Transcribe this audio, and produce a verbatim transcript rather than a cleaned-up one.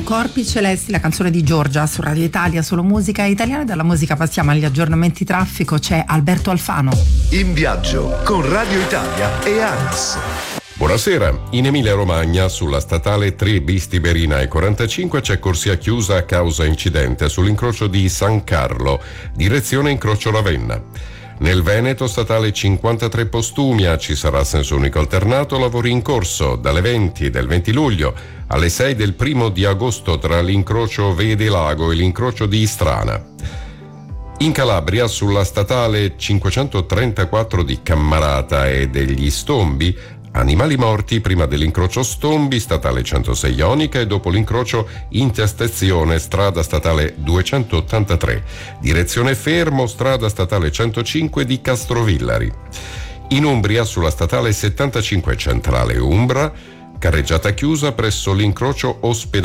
Corpi Celesti, la canzone di Giorgia su Radio Italia, solo musica italiana. Dalla musica passiamo agli aggiornamenti traffico, c'è Alberto Alfano. In viaggio con Radio Italia e ANS. Buonasera. In Emilia Romagna sulla statale tre bis Tiberina e quarantacinque c'è corsia chiusa a causa incidente sull'incrocio di San Carlo, direzione incrocio Ravenna. Nel Veneto statale cinquantatré Postumia ci sarà senso unico alternato, lavori in corso dalle venti del venti luglio alle sei del primo di agosto tra l'incrocio Vede Lago e l'incrocio di Istrana. In Calabria sulla statale cinquecentotrentaquattro di Cammarata e degli Stombi, animali morti prima dell'incrocio Stombi, statale centosei Ionica, e dopo l'incrocio intersezione strada statale duecentottantatré, direzione fermo, strada statale centocinque di Castrovillari. In Umbria sulla statale settantacinque centrale Umbra, carreggiata chiusa presso l'incrocio ospedale